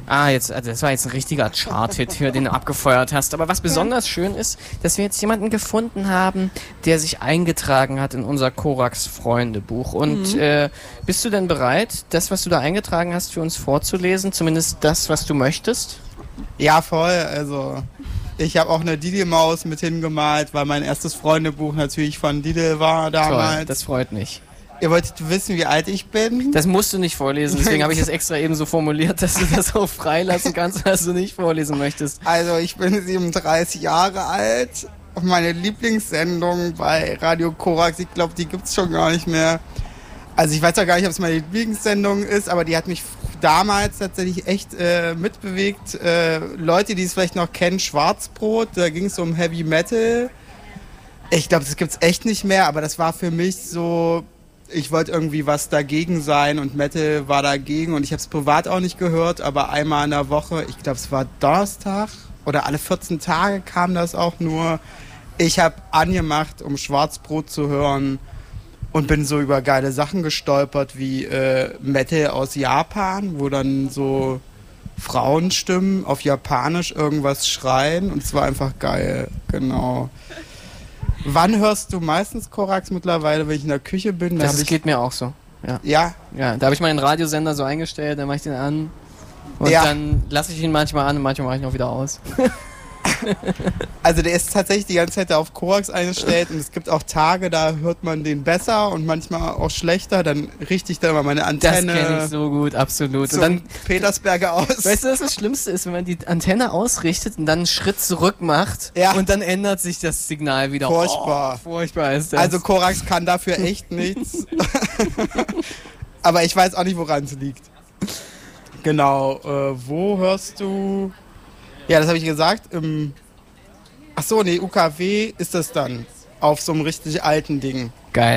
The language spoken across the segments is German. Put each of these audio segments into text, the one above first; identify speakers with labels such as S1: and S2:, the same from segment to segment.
S1: Das war jetzt ein richtiger Chart-Hit, den du abgefeuert hast. Aber was besonders schön ist, dass wir jetzt jemanden gefunden haben, der sich eingetragen hat in unser Korax-Freundebuch. Und bist du denn bereit, das, was du da eingetragen hast, für uns vorzulesen? Zumindest das, was du möchtest?
S2: Ja, voll. Also, ich habe auch eine Didi-Maus mit hingemalt, weil mein erstes Freundebuch natürlich von Didi war damals.
S1: Toll, das freut mich.
S2: Ihr wolltet wissen, wie alt ich bin?
S1: Das musst du nicht vorlesen, deswegen habe ich es extra eben so formuliert, dass du das auch freilassen kannst, was du nicht vorlesen möchtest.
S2: Also ich bin 37 Jahre alt. Meine Lieblingssendung bei Radio Korax, ich glaube, die gibt's schon gar nicht mehr. Also ich weiß ja gar nicht, ob es meine Lieblingssendung ist, aber die hat mich damals tatsächlich echt mitbewegt. Leute, die es vielleicht noch kennen, Schwarzbrot, da ging es um Heavy Metal. Ich glaube, das gibt's echt nicht mehr, aber das war für mich so... Ich wollte irgendwie was dagegen sein und Metal war dagegen und ich habe es privat auch nicht gehört, aber einmal in der Woche, ich glaube es war Donnerstag oder alle 14 Tage kam das auch nur. Ich habe angemacht, um Schwarzbrot zu hören und bin so über geile Sachen gestolpert wie Metal aus Japan, wo dann so Frauenstimmen auf Japanisch irgendwas schreien und es war einfach geil, genau. Wann hörst du meistens Korax mittlerweile, wenn ich in der Küche bin?
S1: Das geht mir auch so. Ja? Ja, da habe ich meinen Radiosender so eingestellt, dann mache ich den an und dann lasse ich ihn manchmal an und manchmal mache ich ihn auch wieder aus.
S2: Also der ist tatsächlich die ganze Zeit auf Korax eingestellt und es gibt auch Tage, da hört man den besser und manchmal auch schlechter, dann richte ich da immer meine Antenne.
S1: Das kenne ich so gut, absolut.
S2: Und dann Petersberger aus.
S1: Weißt du, was das Schlimmste ist, wenn man die Antenne ausrichtet und dann einen Schritt zurück macht und dann ändert sich das Signal wieder.
S2: Furchtbar.
S1: Oh, furchtbar ist das.
S2: Also Korax kann dafür echt nichts. Aber ich weiß auch nicht, woran es liegt. Genau, wo hörst du... Ja, das habe ich gesagt. UKW ist das dann. Auf so einem richtig alten Ding.
S1: Geil.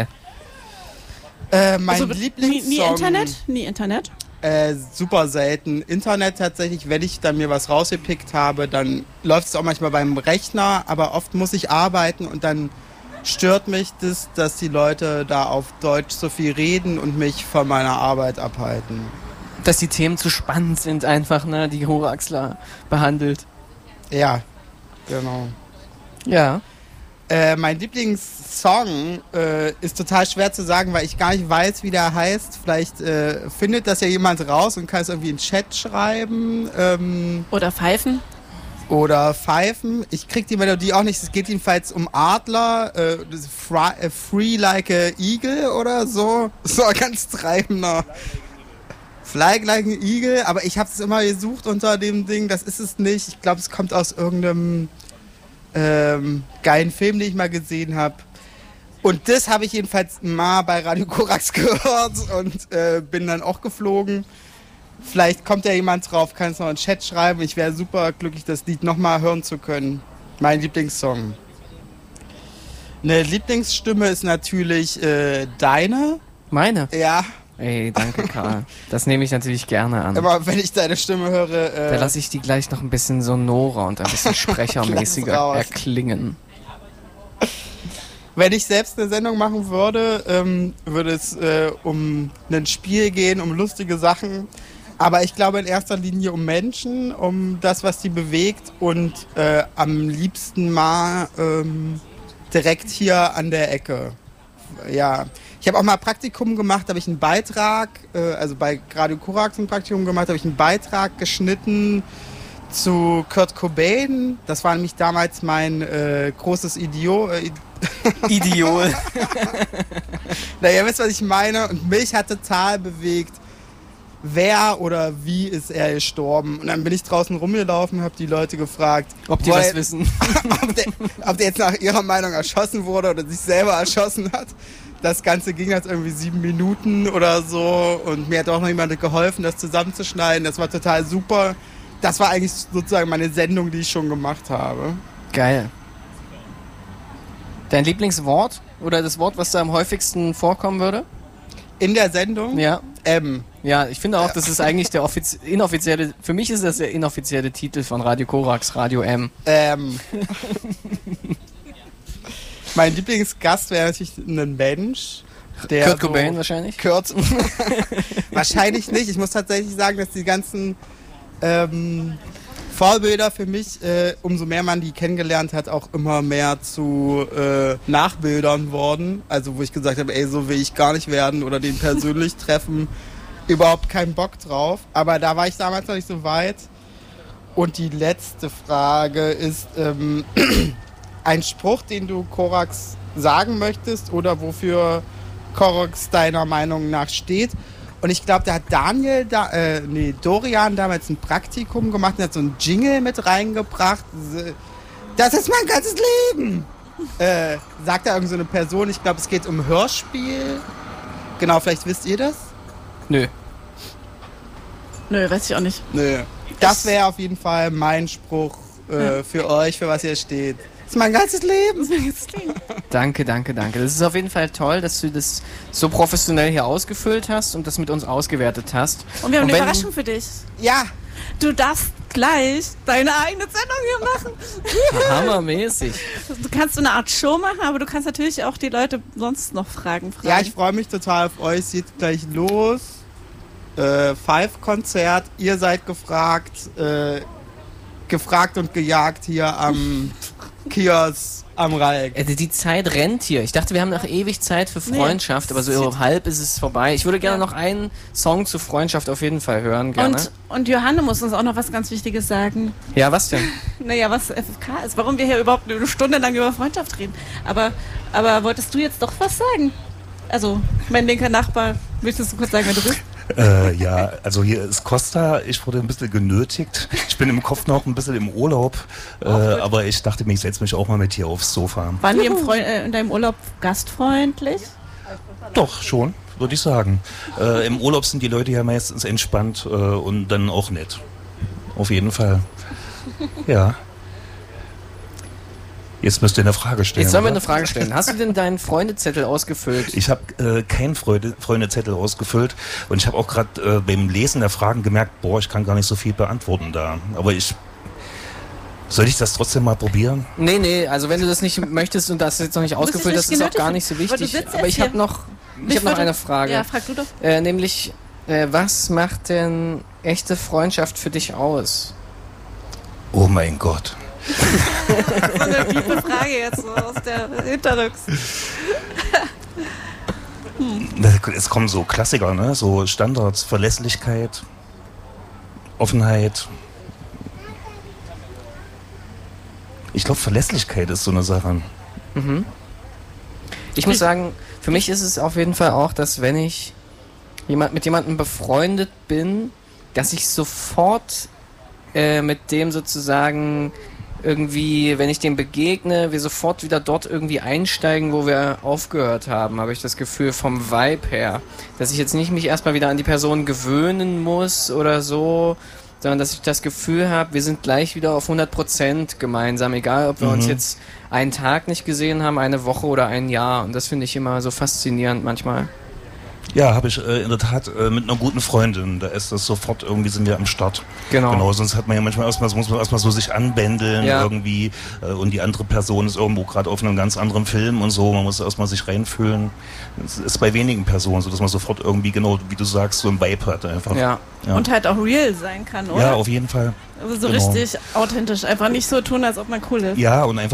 S2: Mein Lieblingssong...
S3: Nie Internet?
S2: Super selten. Internet tatsächlich, wenn ich dann mir was rausgepickt habe, dann läuft es auch manchmal beim Rechner, aber oft muss ich arbeiten und dann stört mich das, dass die Leute da auf Deutsch so viel reden und mich von meiner Arbeit abhalten.
S1: Dass die Themen zu spannend sind einfach, ne, die Koraxler behandelt.
S2: Ja, genau.
S1: Ja.
S2: Mein Lieblingssong ist total schwer zu sagen, weil ich gar nicht weiß, wie der heißt. Vielleicht findet das ja jemand raus und kann es irgendwie in den Chat schreiben.
S3: Oder pfeifen.
S2: Ich krieg die Melodie auch nicht. Es geht jedenfalls um Adler. Free like a Eagle oder so. So ein ganz treibender. Fly like an Eagle. Aber ich habe es immer gesucht unter dem Ding. Das ist es nicht. Ich glaube, es kommt aus irgendeinem geilen Film, den ich mal gesehen habe. Und das habe ich jedenfalls mal bei Radio Korax gehört und bin dann auch geflogen. Vielleicht kommt ja jemand drauf, kann es noch in den Chat schreiben. Ich wäre super glücklich, das Lied nochmal hören zu können. Mein Lieblingssong. Eine Lieblingsstimme ist natürlich deine.
S1: Meine?
S2: Ja.
S1: Ey, danke Karl. Das nehme ich natürlich gerne an.
S2: Aber wenn ich deine Stimme höre...
S1: da lasse ich die gleich noch ein bisschen sonorer und ein bisschen sprechermäßiger erklingen.
S2: Wenn ich selbst eine Sendung machen würde, würde es um ein Spiel gehen, um lustige Sachen. Aber ich glaube in erster Linie um Menschen, um das, was die bewegt und am liebsten mal direkt hier an der Ecke. Ja, ich habe auch mal Praktikum gemacht, habe ich einen Beitrag, also bei Radio Korax ein Praktikum gemacht, habe ich einen Beitrag geschnitten zu Kurt Cobain. Das war nämlich damals mein großes Idol. Na, ihr wisst, was ich meine. Und mich hat total bewegt, wer oder wie ist er gestorben. Und dann bin ich draußen rumgelaufen und habe die Leute gefragt,
S1: ob die was wissen.
S2: ob der jetzt nach ihrer Meinung erschossen wurde oder sich selber erschossen hat. Das Ganze ging jetzt irgendwie 7 Minuten oder so und mir hat auch noch jemand geholfen, das zusammenzuschneiden. Das war total super. Das war eigentlich sozusagen meine Sendung, die ich schon gemacht habe.
S1: Geil. Dein Lieblingswort oder das Wort, was da am häufigsten vorkommen würde?
S2: In der Sendung?
S1: Ja.
S2: M.
S1: Ja, ich finde auch, das ist eigentlich der inoffizielle, für mich ist das der inoffizielle Titel von Radio Korax, Radio M.
S2: Mein Lieblingsgast wäre natürlich ein Mensch. Der
S1: Kurt Cobain wahrscheinlich?
S2: Wahrscheinlich nicht. Ich muss tatsächlich sagen, dass die ganzen Vorbilder für mich, umso mehr man die kennengelernt hat, auch immer mehr zu Nachbildern worden. Also wo ich gesagt habe, ey, so will ich gar nicht werden oder den persönlich treffen. Überhaupt keinen Bock drauf. Aber da war ich damals noch nicht so weit. Und die letzte Frage ist ein Spruch, den du Korax sagen möchtest oder wofür Korax deiner Meinung nach steht. Und ich glaube, da hat Dorian damals ein Praktikum gemacht und hat so einen Jingle mit reingebracht. Das ist mein ganzes Leben! Sagt da irgend so eine Person, ich glaube, es geht um Hörspiel. Genau, vielleicht wisst ihr das?
S1: Nö.
S3: Nö, weiß ich auch nicht.
S2: Nö. Das wäre auf jeden Fall mein Spruch für euch, für was ihr steht. Das ist mein ganzes Leben.
S1: Danke. Das ist auf jeden Fall toll, dass du das so professionell hier ausgefüllt hast und das mit uns ausgewertet hast.
S3: Und wir haben eine Überraschung für dich.
S2: Ja.
S3: Du darfst gleich deine eigene Sendung hier machen.
S1: Hammermäßig.
S3: Du kannst so eine Art Show machen, aber du kannst natürlich auch die Leute sonst noch fragen.
S2: Ja, ich freue mich total auf euch. Es geht gleich los. Five-Konzert. Ihr seid gefragt. Gefragt und gejagt hier am Kiosk am Reich.
S1: Die Zeit rennt hier. Ich dachte, wir haben noch ewig Zeit für Freundschaft, aber so halb ist es vorbei. Ich würde gerne noch einen Song zu Freundschaft auf jeden Fall hören. Gerne.
S3: Und Johanne muss uns auch noch was ganz Wichtiges sagen.
S1: Ja, was denn?
S3: Naja, was FFK ist. Warum wir hier überhaupt eine Stunde lang über Freundschaft reden. Aber wolltest du jetzt doch was sagen? Also, mein linker Nachbar, möchtest du kurz sagen, wer du bist?
S4: Ja, also hier ist Costa. Ich wurde ein bisschen genötigt. Ich bin im Kopf noch ein bisschen im Urlaub, aber ich dachte mir, ich setze mich auch mal mit hier aufs Sofa.
S3: Waren die in deinem Urlaub gastfreundlich?
S4: Doch, schon, würde ich sagen. Im Urlaub sind die Leute ja meistens entspannt und dann auch nett. Auf jeden Fall. Ja. Jetzt müsst ihr eine Frage stellen.
S1: Jetzt sollen wir eine Frage stellen. Hast du denn deinen Freundezettel ausgefüllt?
S4: Ich habe keinen Freundezettel ausgefüllt und ich habe auch gerade beim Lesen der Fragen gemerkt, ich kann gar nicht so viel beantworten da. Aber soll ich das trotzdem mal probieren?
S1: Nee, also wenn du das nicht möchtest und das jetzt noch nicht ausgefüllt hast, ist auch gar nicht so wichtig. Aber ich habe noch eine Frage.
S3: Ja, frag du doch.
S1: Nämlich, was macht denn echte Freundschaft für dich aus?
S4: Oh mein Gott.
S3: So eine tiefe Frage jetzt so aus der Hinterrücks.
S4: Es kommen so Klassiker, ne? So Standards, Verlässlichkeit, Offenheit. Ich glaube, Verlässlichkeit ist so eine Sache.
S1: Mhm. Ich muss sagen, für mich ist es auf jeden Fall auch, dass wenn ich mit jemandem befreundet bin, dass ich sofort mit dem sozusagen irgendwie, wenn ich dem begegne, wir sofort wieder dort irgendwie einsteigen, wo wir aufgehört haben, habe ich das Gefühl vom Vibe her. Dass ich jetzt nicht mich erstmal wieder an die Person gewöhnen muss oder so, sondern dass ich das Gefühl habe, wir sind gleich wieder auf 100% gemeinsam, egal ob wir uns jetzt einen Tag nicht gesehen haben, eine Woche oder ein Jahr. Und das finde ich immer so faszinierend manchmal.
S4: Ja, habe ich in der Tat mit einer guten Freundin. Da ist das sofort, irgendwie sind wir am Start. Genau, sonst hat man ja manchmal muss man erstmal so sich anbändeln irgendwie und die andere Person ist irgendwo gerade auf einem ganz anderen Film und so. Man muss erstmal sich reinfühlen. Das ist bei wenigen Personen so, dass man sofort irgendwie, genau wie du sagst, so ein Vibe hat einfach.
S3: Ja. Und halt auch real sein kann, oder?
S4: Ja, auf jeden Fall.
S3: Also so richtig authentisch. Einfach nicht so tun, als ob man cool ist.
S4: Ja, und einfach